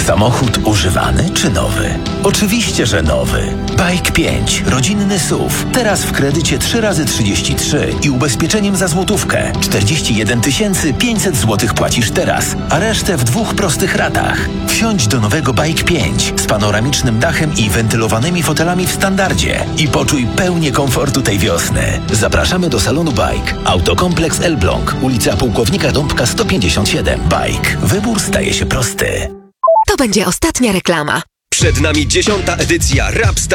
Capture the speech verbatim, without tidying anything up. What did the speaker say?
Samochód używany czy nowy? Oczywiście, że nowy. Bike pięć, rodzinny S U V. Teraz w kredycie trzy razy trzydzieści trzy i ubezpieczeniem za złotówkę. czterdzieści jeden tysięcy pięćset złotych płacisz teraz, a resztę w dwóch prostych ratach. Wsiądź do nowego Bike pięć z panoramicznym dachem i wentylowanymi fotelami w standardzie i poczuj pełnię komfortu tej wiosny. Zapraszamy do salonu Bike. Autokompleks Elbląg, ulica Pułkownika Dąbka sto pięćdziesiąt siedem. Bike. Wybór staje się prosty. To będzie ostatnia reklama. Przed nami dziesiąta edycja Rapstar